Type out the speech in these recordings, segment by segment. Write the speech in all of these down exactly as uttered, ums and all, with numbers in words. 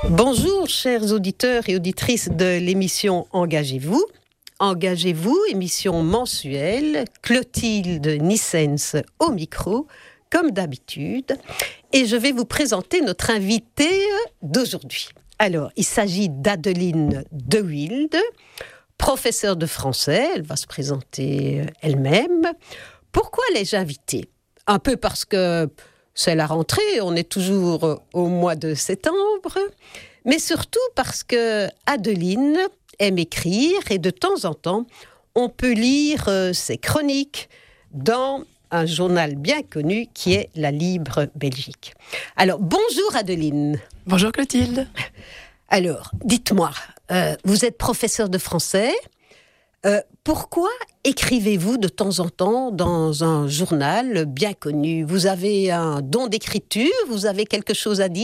Bonjour, chers auditeurs et auditrices de l'émission Engagez-vous. Engagez-vous, émission mensuelle, Clotilde Nissens au micro, comme d'habitude. Et je vais vous présenter notre invitée d'aujourd'hui. Alors, il s'agit d'Adeline De Wilde, professeure de français. Elle va se présenter elle-même. Pourquoi l'ai-je invitée ? Un peu parce que c'est la rentrée, on est toujours au mois de septembre, mais surtout parce que Adeline aime écrire et de temps en temps, on peut lire ses chroniques dans un journal bien connu qui est La Libre Belgique. Alors, bonjour Adeline. Bonjour Clotilde. Alors, dites-moi, euh, vous êtes professeure de français. Euh, pourquoi écrivez-vous de temps en temps dans un journal bien connu ? Vous avez un don d'écriture ? Vous avez quelque chose à dire ?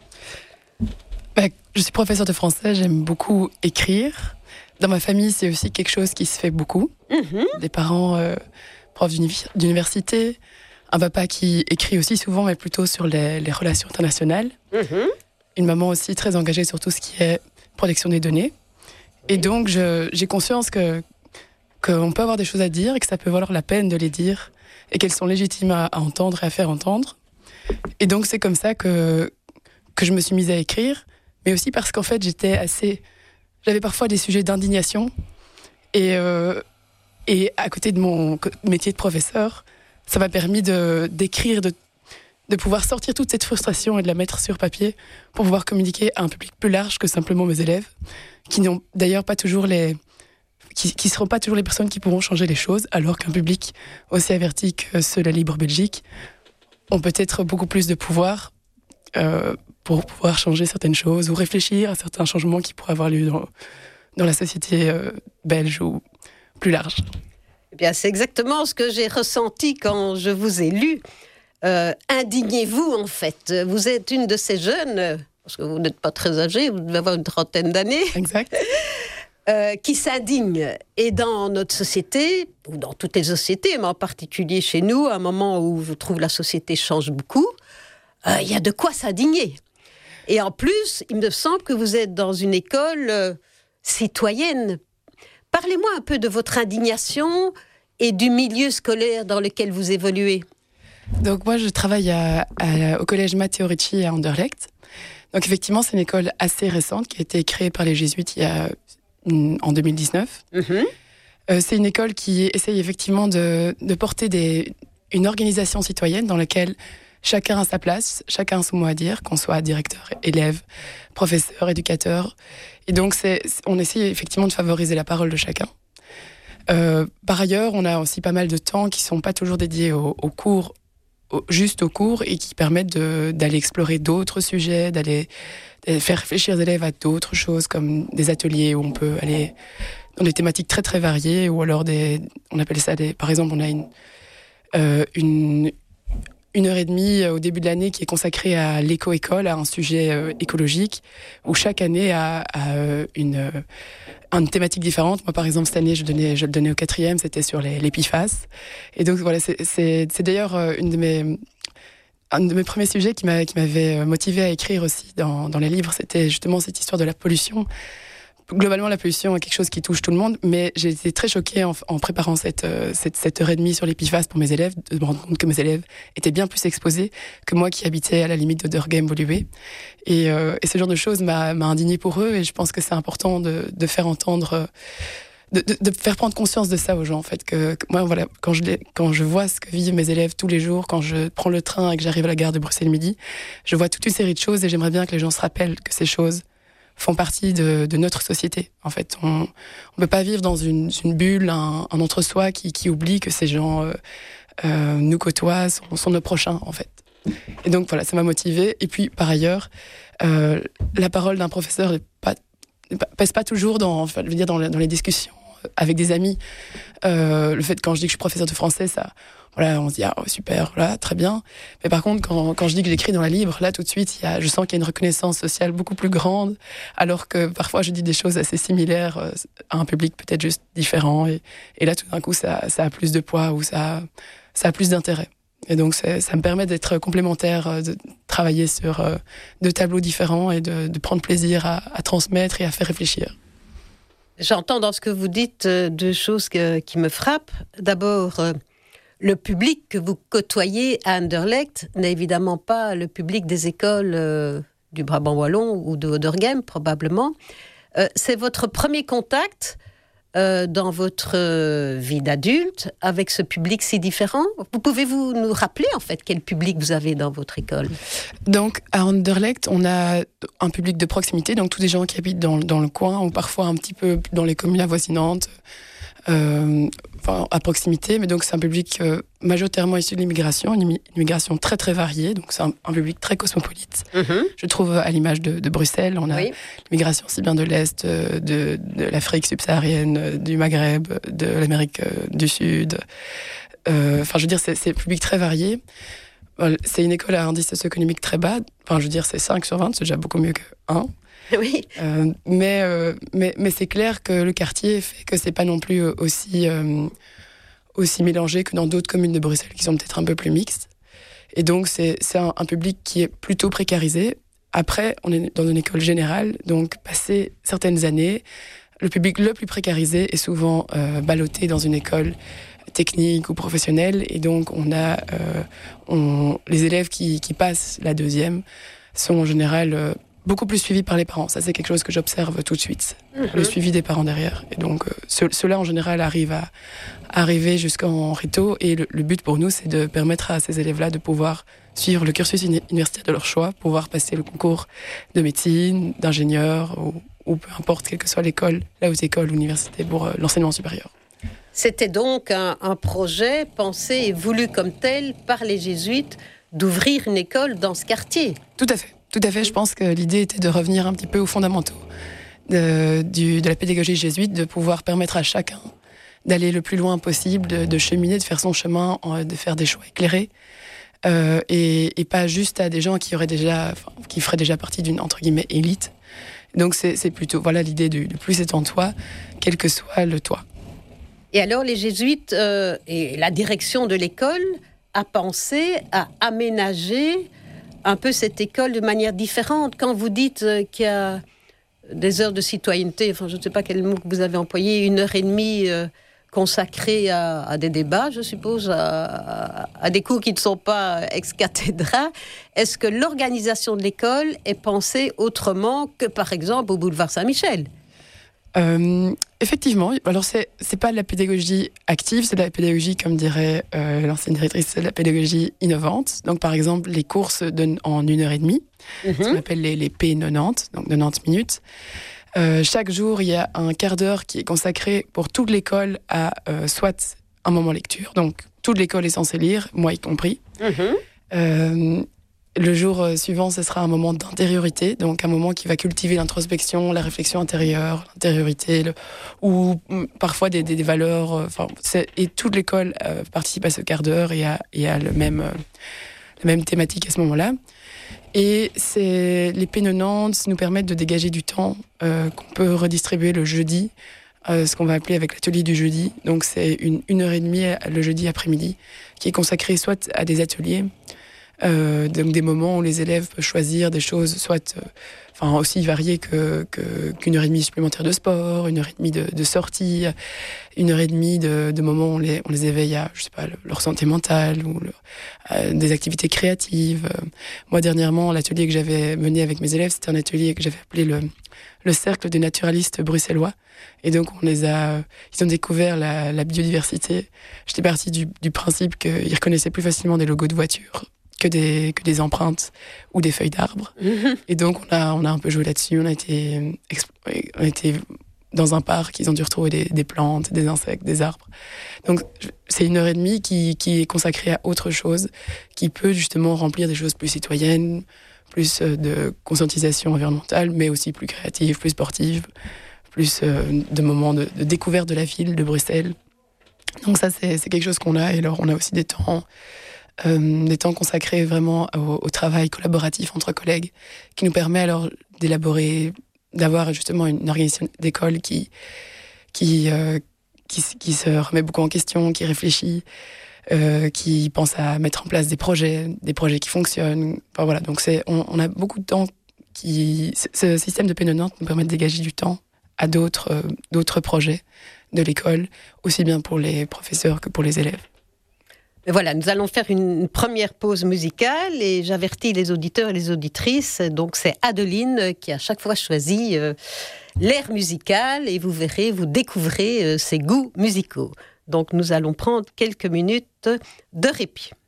bah, Je suis professeure de français, j'aime beaucoup écrire. Dans ma famille, c'est aussi quelque chose qui se fait beaucoup. Mm-hmm. Des parents euh, profs d'uni- d'université, un papa qui écrit aussi souvent, mais plutôt sur les, les relations internationales. Mm-hmm. Une maman aussi très engagée sur tout ce qui est protection des données. Et donc, je, j'ai conscience que, qu'on peut avoir des choses à dire et que ça peut valoir la peine de les dire et qu'elles sont légitimes à, à entendre et à faire entendre. Et donc, c'est comme ça que, que je me suis mise à écrire, mais aussi parce qu'en fait, j'étais assez... J'avais parfois des sujets d'indignation et, euh, et à côté de mon métier de professeur, ça m'a permis de, d'écrire, de, de pouvoir sortir toute cette frustration et de la mettre sur papier pour pouvoir communiquer à un public plus large que simplement mes élèves, qui n'ont d'ailleurs pas toujours les, qui, qui seront pas toujours les personnes qui pourront changer les choses, alors qu'un public aussi averti que ceux de la Libre Belgique ont peut-être beaucoup plus de pouvoir euh, pour pouvoir changer certaines choses ou réfléchir à certains changements qui pourraient avoir lieu dans, dans la société euh, belge ou plus large. Eh bien, c'est exactement ce que j'ai ressenti quand je vous ai lu. Euh, indignez-vous, en fait. Vous êtes une de ces jeunes... parce que vous n'êtes pas très âgé, vous devez avoir une trentaine d'années. Exact. euh, qui s'indigne. Et dans notre société, ou dans toutes les sociétés, mais en particulier chez nous, à un moment où je trouve la société change beaucoup, il euh, y a de quoi s'indigner. Et en plus, il me semble que vous êtes dans une école euh, citoyenne. Parlez-moi un peu de votre indignation et du milieu scolaire dans lequel vous évoluez. Donc moi, je travaille à, à, au collège Matteo Ricci à Anderlecht. Donc effectivement, c'est une école assez récente qui a été créée par les jésuites il y a, en deux mille dix-neuf. Mm-hmm. Euh, c'est une école qui essaye effectivement de, de porter des, une organisation citoyenne dans laquelle chacun a sa place, chacun a son mot à dire, qu'on soit directeur, élève, professeur, éducateur. Et donc c'est, on essaye effectivement de favoriser la parole de chacun. Euh, par ailleurs, on a aussi pas mal de temps qui ne sont pas toujours dédiés aux, aux cours, juste aux cours et qui permettent de, d'aller explorer d'autres sujets, d'aller, d'aller faire réfléchir les élèves à d'autres choses comme des ateliers où on peut aller dans des thématiques très très variées ou alors des, on appelle ça des, par exemple on a une, euh, une, une heure et demie au début de l'année qui est consacrée à l'éco-école, à un sujet euh, écologique où chaque année a, a une, euh, une thématique différente. Moi, par exemple, cette année, je, donnais, je le donnais au quatrième, c'était sur les, les P F A S. Et donc, voilà, c'est, c'est, c'est d'ailleurs une de mes, un de mes premiers sujets qui, m'a, qui m'avait motivé à écrire aussi dans, dans les livres. C'était justement cette histoire de la pollution. Globalement, la pollution est quelque chose qui touche tout le monde, mais j'ai été très choquée en, en préparant cette, cette, cette heure et demie sur les P F A S pour mes élèves, de me rendre compte que mes élèves étaient bien plus exposés que moi qui habitais à la limite de Durghem-Woluwe. Et, euh, et ce genre de choses m'a, m'a indignée pour eux, et je pense que c'est important de, de faire entendre, de, de, de faire prendre conscience de ça aux gens, en fait. Que, que moi, voilà, quand je, quand je vois ce que vivent mes élèves tous les jours, quand je prends le train et que j'arrive à la gare de Bruxelles-Midi, je vois toute une série de choses, et j'aimerais bien que les gens se rappellent que ces choses font partie de, de notre société. En fait, on ne peut pas vivre dans une, une bulle, un, un entre-soi qui, qui oublie que ces gens euh, euh, nous côtoient, sont, sont nos prochains, en fait. Et donc, voilà, ça m'a motivée. Et puis, par ailleurs, euh, la parole d'un professeur ne pèse pas toujours dans, enfin, je veux dire, dans, dans les discussions avec des amis. Euh, le fait, quand je dis que je suis professeur de français, ça... Voilà, on se dit, ah, super, voilà, très bien. Mais par contre, quand, quand je dis que j'écris dans la Libre, là, tout de suite, il y a, je sens qu'il y a une reconnaissance sociale beaucoup plus grande, alors que parfois, je dis des choses assez similaires à un public peut-être juste différent. Et, et là, tout d'un coup, ça, ça a plus de poids ou ça, ça a plus d'intérêt. Et donc, c'est, ça me permet d'être complémentaire, de travailler sur euh, deux tableaux différents et de, de prendre plaisir à, à transmettre et à faire réfléchir. J'entends dans ce que vous dites euh, deux choses que, qui me frappent. D'abord, euh, le public que vous côtoyez à Anderlecht n'est évidemment pas le public des écoles euh, du Brabant wallon ou de Oderghem, probablement. Euh, c'est votre premier contact euh, dans votre euh, vie d'adulte avec ce public si différent. Vous pouvez-vous nous rappeler, en fait, quel public vous avez dans votre école ? Donc, à Anderlecht, on a un public de proximité, donc tous des gens qui habitent dans, dans le coin ou parfois un petit peu dans les communes avoisinantes, euh, enfin, à proximité. Mais donc, c'est un public euh, majoritairement issu de l'immigration, une immigration très, très variée. Donc, c'est un, un public très cosmopolite. Mm-hmm. Je trouve à l'image de, de Bruxelles. On a oui. l'immigration aussi bien de l'Est, de, de l'Afrique subsaharienne, du Maghreb, de l'Amérique du Sud. Euh, enfin, je veux dire, c'est, c'est un public très varié. C'est une école à indice socio-économique très bas. Enfin, je veux dire, c'est cinq sur vingt, c'est déjà beaucoup mieux que un. Oui. Euh, mais, euh, mais, mais c'est clair que le quartier fait que c'est pas non plus aussi, euh, aussi mélangé que dans d'autres communes de Bruxelles qui sont peut-être un peu plus mixtes. Et donc, c'est, c'est un, un public qui est plutôt précarisé. Après, on est dans une école générale, donc passé certaines années, le public le plus précarisé est souvent euh, ballotté dans une école technique ou professionnelle. Et donc, on a euh, on, les élèves qui, qui passent la deuxième sont en général euh, beaucoup plus suivis par les parents. Ça, c'est quelque chose que j'observe tout de suite. Mm-hmm. Le suivi des parents derrière. Et donc, euh, ce, ceux-là, en général, arrivent à, à arriver jusqu'en réto. Et le, le but pour nous, c'est de permettre à ces élèves-là de pouvoir suivre le cursus uni- universitaire de leur choix, pouvoir passer le concours de médecine, d'ingénieur, ou, ou peu importe, quelle que soit l'école, la haute école, l'université, pour euh, l'enseignement supérieur. C'était donc un, un projet pensé et voulu comme tel par les jésuites d'ouvrir une école dans ce quartier. Tout à fait. Tout à fait, je pense que l'idée était de revenir un petit peu aux fondamentaux de, du, de la pédagogie jésuite, de pouvoir permettre à chacun d'aller le plus loin possible, de, de cheminer, de faire son chemin, de faire des choix éclairés, euh, et, et pas juste à des gens qui, auraient déjà, enfin, qui feraient déjà partie d'une, entre guillemets, élite. Donc c'est, c'est plutôt, voilà, l'idée du le plus est en toi, quel que soit le toi. Et alors les jésuites euh, et la direction de l'école a pensé à aménager un peu cette école de manière différente. Quand vous dites euh, qu'il y a des heures de citoyenneté, enfin je ne sais pas quel mot que vous avez employé, une heure et demie euh, consacrée à, à des débats, je suppose, à, à, à des cours qui ne sont pas ex cathedra, est-ce que l'organisation de l'école est pensée autrement que par exemple au boulevard Saint-Michel ? Euh, effectivement, alors c'est c'est pas de la pédagogie active, c'est de la pédagogie, comme dirait euh, l'ancienne directrice, c'est de la pédagogie innovante. Donc par exemple, les cours se donnent en une heure et demie, mm-hmm. ce qu'on appelle les, les P quatre-vingt-dix, donc quatre-vingt-dix minutes. Euh, chaque jour, il y a un quart d'heure qui est consacré pour toute l'école à euh, soit un moment lecture, donc toute l'école est censée lire, moi y compris. Mm-hmm. Euh, Le jour suivant, ce sera un moment d'intériorité, donc un moment qui va cultiver l'introspection, la réflexion intérieure, l'intériorité, le, ou parfois des, des, des valeurs. Enfin, c'est, et toute l'école euh, participe à ce quart d'heure et a, et a le même, euh, la même thématique à ce moment-là. Et c'est, les P quatre-vingt-dix nous permettent de dégager du temps euh, qu'on peut redistribuer le jeudi, euh, ce qu'on va appeler avec l'atelier du jeudi. Donc c'est une, une heure et demie le jeudi après-midi qui est consacré soit à des ateliers, Euh, donc des moments où les élèves peuvent choisir des choses soit euh, enfin, aussi variées que, que, qu'une heure et demie supplémentaire de sport, une heure et demie de, de sortie, une heure et demie de, de moments où on les, on les éveille à, je sais pas, leur santé mentale ou leur, euh, des activités créatives. Moi, dernièrement, l'atelier que j'avais mené avec mes élèves, c'était un atelier que j'avais appelé le, le cercle des naturalistes bruxellois. Et donc, on les a, ils ont découvert la, la biodiversité. J'étais partie du, du principe qu'ils reconnaissaient plus facilement des logos de voitures que des, que des empreintes ou des feuilles d'arbres. Mmh. Et donc, on a, on a un peu joué là-dessus. On a été, on a été dans un parc, ils ont dû retrouver des, des plantes, des insectes, des arbres. Donc, c'est une heure et demie qui, qui est consacrée à autre chose, qui peut justement remplir des choses plus citoyennes, plus de conscientisation environnementale, mais aussi plus créative, plus sportive, plus de moments de, de découverte de la ville, de Bruxelles. Donc ça, c'est, c'est quelque chose qu'on a. Et alors, on a aussi des temps... Euh, des temps consacrés vraiment au, au travail collaboratif entre collègues, qui nous permet alors d'élaborer, d'avoir justement une organisation d'école qui, qui, euh, qui, qui se remet beaucoup en question, qui réfléchit, euh, qui pense à mettre en place des projets, des projets qui fonctionnent. Enfin, voilà, donc c'est, on, on a beaucoup de temps. Qui, ce système de P quatre-vingt-dix nous permet de dégager du temps à d'autres, euh, d'autres projets de l'école, aussi bien pour les professeurs que pour les élèves. Voilà, nous allons faire une première pause musicale et j'avertis les auditeurs et les auditrices. Donc c'est Adeline qui à chaque fois choisit euh, l'air musical et vous verrez, vous découvrez euh, ses goûts musicaux. Donc nous allons prendre quelques minutes de répit.